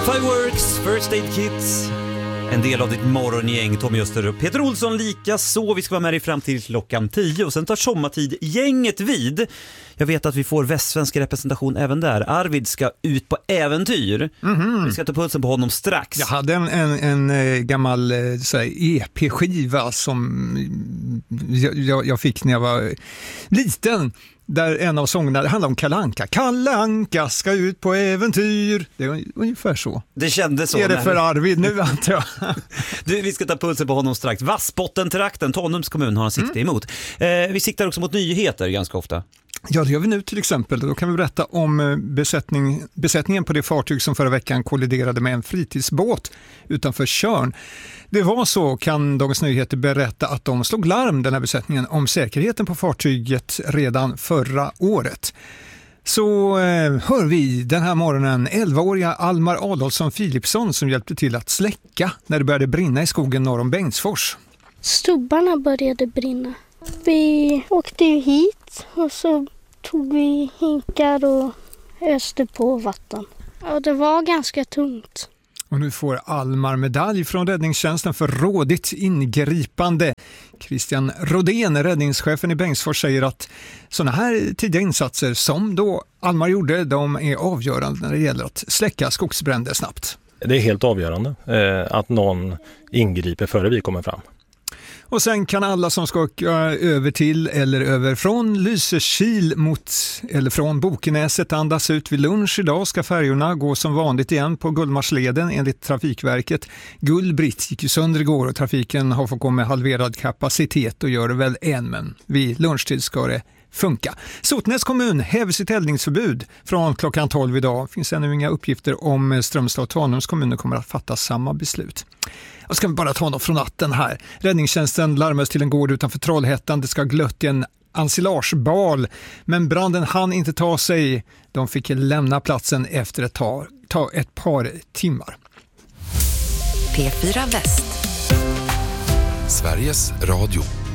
Fireworks, First Aid Kit. En del av ditt morgongäng, Tommy Öster och Peter Olsson lika så. Vi ska vara med dig fram till klockan 10 och sen tar sommartid gänget vid. Jag vet att vi får västsvensk representation även där. Arvid ska ut på äventyr. Vi ska ta pulsen på honom strax. Jag hade en gammal EP-skiva som jag fick när jag var liten. Där en av sångerna, det handlar om Kalle Anka. Kalle Anka ska ut på äventyr. Det är ungefär så. Det kändes så. Är det för Arvid nu, antar jag? Vi ska ta pulsen på honom strax. Vassbottentrakten, Tanums kommun har han sikte emot. Vi siktar också mot nyheter ganska ofta. Ja, det gör vi nu till exempel. Då kan vi berätta om besättningen på det fartyg som förra veckan kolliderade med en fritidsbåt utanför Tjörn. Det var så, kan Dagens Nyheter berätta, att de slog larm, den här besättningen, om säkerheten på fartyget redan förra året. Så hör vi den här morgonen 11-åriga Almar Adolfsson Philipsson som hjälpte till att släcka när det började brinna i skogen norr om Bengtsfors. Stubbarna började brinna. Vi åkte ju hit och så tog vi hinkar och öste på vatten. Ja, det var ganska tungt. Och nu får Almar medalj från räddningstjänsten för rådigt ingripande. Christian Rodén, räddningschefen i Bengtsfors, säger att sådana här tidiga insatser som då Almar gjorde, de är avgörande när det gäller att släcka skogsbränder snabbt. Det är helt avgörande att någon ingriper före vi kommer fram. Och sen kan alla som ska åka över till eller över från Lysekil mot eller från Bokenäset andas ut. Vid lunch idag ska färjorna gå som vanligt igen på Gullmarsleden enligt Trafikverket. Gullbritt gick ju sönder igår och trafiken har fått gå med halverad kapacitet och gör det väl än, men vid lunchtid ska det funka. Sotnäs kommun häver sitt eldningsförbud från klockan 12 idag. Finns ännu inga uppgifter om Strömstad och Tanums kommuner kommer att fatta samma beslut. Och ska vi bara ta något från natten här. Räddningstjänsten larmades till en gård utanför Trollhättan. Det ska ha glött i en ensilagebal, men branden hann inte ta sig. De fick lämna platsen efter ett par timmar. P4 Väst. Sveriges Radio.